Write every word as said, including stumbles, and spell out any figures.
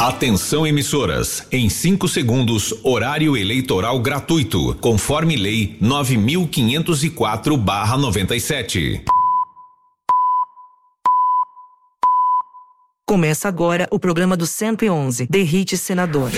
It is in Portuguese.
Atenção emissoras, em cinco segundos, horário eleitoral gratuito, conforme lei nove mil quinhentos e quatro barra noventa e sete. Começa agora o programa do cento e onze, The Hit Senador.